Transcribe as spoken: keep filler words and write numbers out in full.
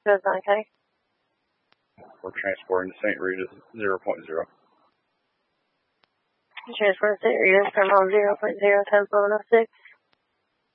That's okay. We're transporting to Saint Rita's zero point zero. Transfer to Saint Rita's from zero point zero ten seven oh six.